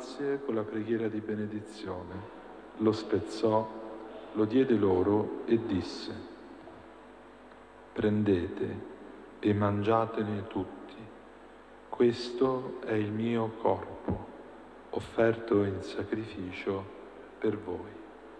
grazie con la preghiera di benedizione, lo spezzò, lo diede loro e disse: prendete e mangiatene tutti, questo è il mio corpo, offerto in sacrificio per voi.